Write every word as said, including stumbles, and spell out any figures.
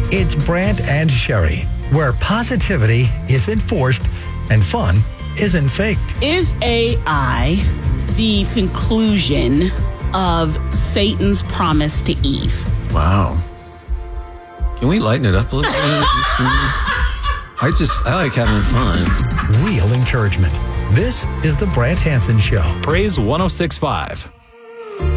It's Brant and Sherry, where positivity is enforced and fun isn't faked. Is A I the conclusion of Satan's promise to Eve? Wow. Can we lighten it up a little bit? I just, I like having fun. Real encouragement. This is the Brant Hansen Show. Praise one oh six point five.